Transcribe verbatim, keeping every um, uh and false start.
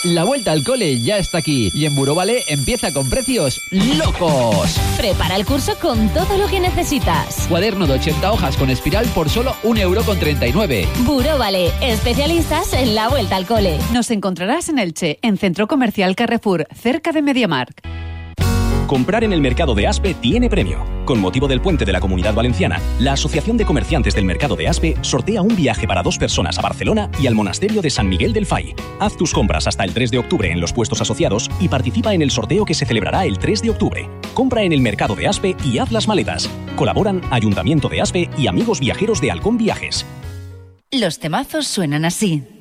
La vuelta al cole ya está aquí y en Burovale empieza con precios locos. Prepara el curso con todo lo que necesitas. Cuaderno de ochenta hojas con espiral por solo un euro con treinta y nueve. Burovale, especialistas en la vuelta al cole. Nos encontrarás en Elche, en Centro Comercial Carrefour, cerca de MediaMarkt. Comprar en el mercado de Aspe tiene premio. Con motivo del puente de la Comunidad Valenciana, la Asociación de Comerciantes del Mercado de Aspe sortea un viaje para dos personas a Barcelona y al Monasterio de San Miguel del Fai. Haz tus compras hasta el tres de octubre en los puestos asociados y participa en el sorteo que se celebrará el tres de octubre. Compra en el Mercado de Aspe y haz las maletas. Colaboran Ayuntamiento de Aspe y Amigos Viajeros de Halcón Viajes. Los temazos suenan así.